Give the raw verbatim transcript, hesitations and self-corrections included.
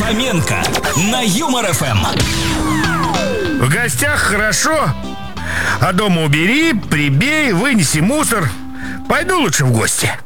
Фоменко на Юмор эф эм. В гостях хорошо, а дома убери, прибей, вынеси мусор. Пойду лучше в гости.